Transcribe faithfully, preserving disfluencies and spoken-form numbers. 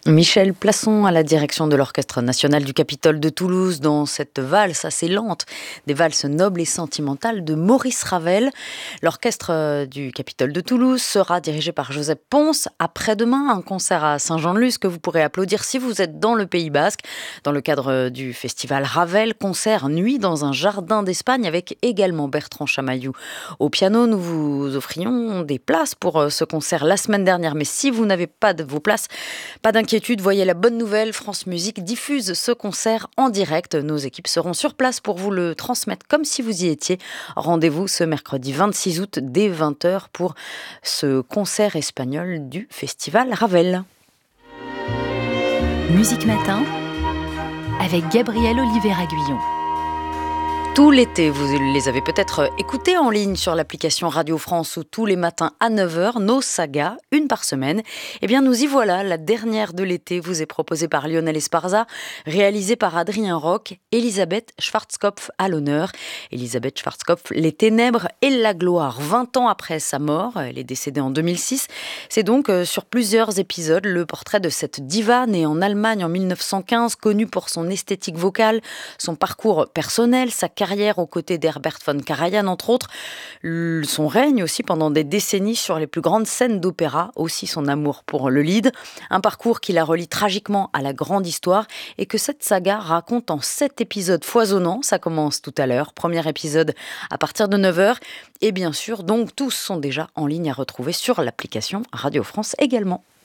Michel Plasson à la direction de l'Orchestre national du Capitole de Toulouse dans cette valse assez lente, des valses nobles et sentimentales de Maurice Ravel. L'Orchestre du Capitole de Toulouse sera dirigé par Joseph Pons. Après-demain, un concert à Saint-Jean-de-Luz que vous pourrez applaudir si vous êtes dans le Pays Basque, dans le cadre du festival Ravel, concert Nuit dans un jardin d'Espagne avec également Bertrand Chamaillou au piano. Nous vous offrions des places pour ce concert la semaine dernière, mais si vous n'avez pas de vos places, pas d'inquiétude, voyez la bonne nouvelle, France Musique diffuse ce concert en direct. Nos équipes seront sur place pour vous le transmettre comme si vous y étiez. Rendez-vous ce mercredi vingt-six août dès vingt heures pour ce concert espagnol du festival Ravel. Musique Matin avec Gabriel Oliver-Aguillon. Tout l'été, vous les avez peut-être écoutés en ligne sur l'application Radio France ou tous les matins à neuf heures, nos sagas, une par semaine. Eh bien, nous y voilà, la dernière de l'été vous est proposée par Lionel Esparza, réalisée par Adrien Roch, Elisabeth Schwarzkopf à l'honneur. Elisabeth Schwarzkopf, Les Ténèbres et la Gloire, vingt ans après sa mort, elle est décédée en deux mille six. C'est donc euh, sur plusieurs épisodes le portrait de cette diva née en Allemagne en mille neuf cent quinze, connue pour son esthétique vocale, son parcours personnel, sa carrière aux côtés d'Herbert von Karajan, entre autres, son règne aussi pendant des décennies sur les plus grandes scènes d'opéra, aussi son amour pour le lied, un parcours qui la relie tragiquement à la grande histoire et que cette saga raconte en sept épisodes foisonnants. Ça commence tout à l'heure, premier épisode à partir de neuf heures et bien sûr, donc tous sont déjà en ligne à retrouver sur l'application Radio France également.